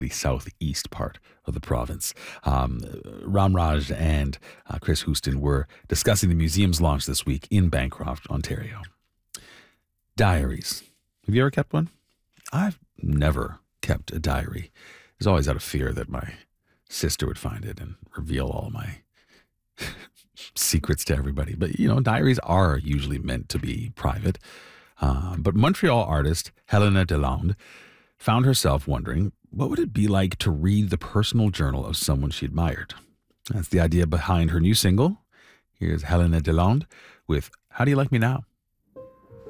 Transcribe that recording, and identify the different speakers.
Speaker 1: the southeast part of the province. Ramraj and Chris Houston were discussing the museum's launch this week in Bancroft, Ontario. Diaries. Have you ever kept one? I've never kept a diary. There's always out of fear that my sister would find it and reveal all my secrets to everybody. But, diaries are usually meant to be private. But Montreal artist Helena Delalande found herself wondering, what would it be like to read the personal journal of someone she admired? That's the idea behind her new single. Here's Helena Delalande with How Do You Like Me Now?